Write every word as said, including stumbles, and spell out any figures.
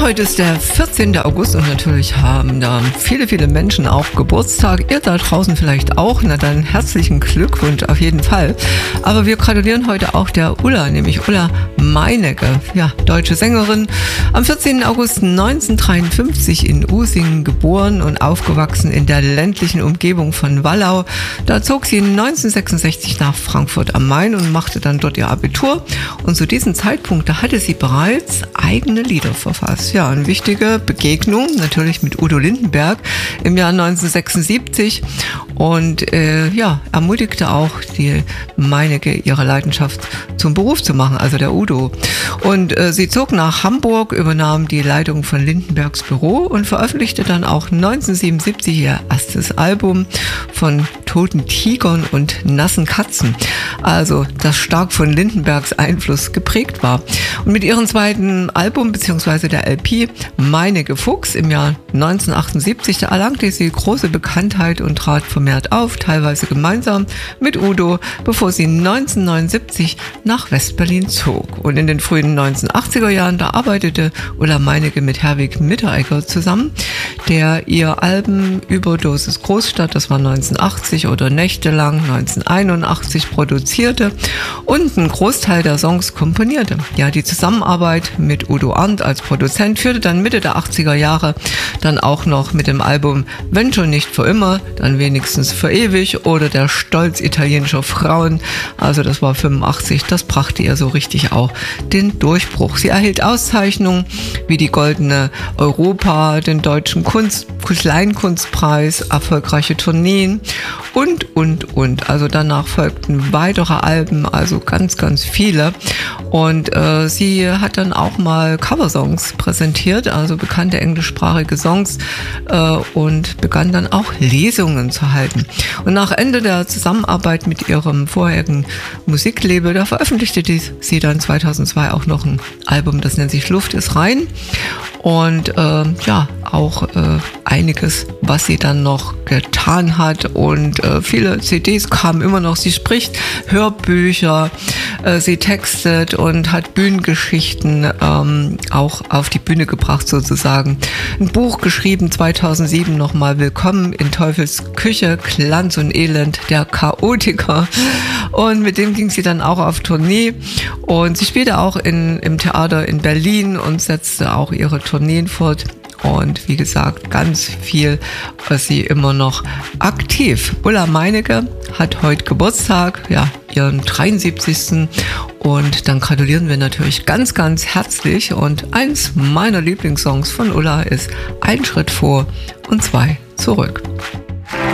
Heute ist der vierzehnte August und natürlich haben da viele, viele Menschen auch Geburtstag. Ihr da draußen vielleicht auch. Na dann herzlichen Glückwunsch auf jeden Fall. Aber wir gratulieren heute auch der Ulla, nämlich Ulla Meinecke, ja, deutsche Sängerin. Am vierzehnten August neunzehnhundertdreiundfünfzig in Usingen geboren und aufgewachsen in der ländlichen Umgebung von Wallau. Da zog sie neunzehnhundertsechsundsechzig nach Frankfurt am Main und machte dann dort ihr Abitur. Und zu diesem Zeitpunkt, da hatte sie bereits eigene Lieder verfasst. Ja, eine wichtige Begegnung natürlich mit Udo Lindenberg im Jahr neunzehnhundertsechsundsiebzig und äh, ja, ermutigte auch die Meinecke, ihre Leidenschaft zum Beruf zu machen, also der Udo. Und äh, sie zog nach Hamburg, übernahm die Leitung von Lindenbergs Büro und veröffentlichte dann auch neunzehnhundertsiebenundsiebzig ihr erstes Album von Toten Tigern und nassen Katzen. Also das stark von Lindenbergs Einfluss geprägt war. Und mit ihrem zweiten Album bzw. der L P Meinecke Fuchs im Jahr neunzehnhundertachtundsiebzig, da erlangte sie große Bekanntheit und trat vermehrt auf, teilweise gemeinsam mit Udo, bevor sie neunzehnhundertneunundsiebzig nach West-Berlin zog. Und in den frühen neunzehnhundertachtziger Jahren, da arbeitete Ulla Meinecke mit Herwig Mitteregger zusammen, der ihr Alben Überdosis Großstadt, das war neunzehnhundertachtzig, oder Nächtelang neunzehnhunderteinundachtzig produzierte und einen Großteil der Songs komponierte. Ja, die Zusammenarbeit mit Udo Arndt als Produzent führte dann Mitte der achtziger Jahre dann auch noch mit dem Album Wenn schon nicht für immer, dann wenigstens für ewig oder Der Stolz italienischer Frauen, also das war fünfundachtzig, das brachte ihr so richtig auch den Durchbruch. Sie erhielt Auszeichnungen wie die Goldene Europa, den Deutschen Kunst, Kleinkunstpreis, erfolgreiche Tourneen und, und, und. Also danach folgten weitere Alben, also ganz, ganz viele. Und äh, sie hat dann auch mal Coversongs präsentiert, also bekannte englischsprachige Songs äh, und begann dann auch Lesungen zu halten. Und nach Ende der Zusammenarbeit mit ihrem vorherigen Musiklabel, da veröffentlichte die, sie dann zweitausendzwei auch noch ein Album, das nennt sich Luft ist rein. Und äh, ja, auch äh, einiges, was sie dann noch getan hat. Und äh, viele C Ds kamen immer noch. Sie spricht Hörbücher, äh, sie textet und hat Bühnengeschichten ähm, auch auf die Bühne gebracht sozusagen. Ein Buch geschrieben zweitausendsieben nochmal, Willkommen in Teufels Küche, Glanz und Elend der Chaotiker. Und mit dem ging sie dann auch auf Tournee. Und sie spielte auch in, im Theater in Berlin und setzte auch ihre Tourneen fort. Und wie gesagt, ganz viel ist sie immer noch aktiv. Ulla Meinecke hat heute Geburtstag, ja, ihren dreiundsiebzigsten Und dann gratulieren wir natürlich ganz, ganz herzlich. Und eins meiner Lieblingssongs von Ulla ist Ein Schritt vor und zwei zurück.